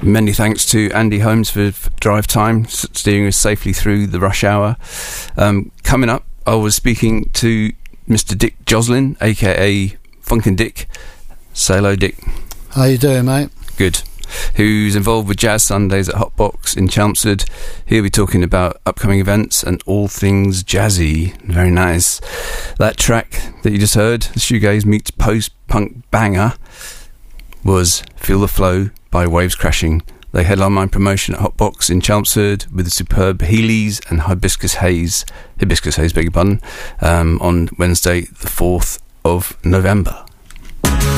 Many thanks to Andy Holmes for drive time, steering us safely through the rush hour. Coming up, I was speaking to Mr. Dick Joslin, aka Funkin' Dick. Say hello, Dick. How you doing, mate? Good. Who's involved with Jazz Sundays at Hotbox in Chelmsford. He'll be talking about upcoming events and all things jazzy. Very nice. That track that you just heard, the shoegaze meets post-punk banger, was Feel the Flow by Waves Crashing. They headline my promotion at Hotbox in Chelmsford with the superb Heelys and Hibiscus Haze, beg your pardon, on Wednesday the 4th of November.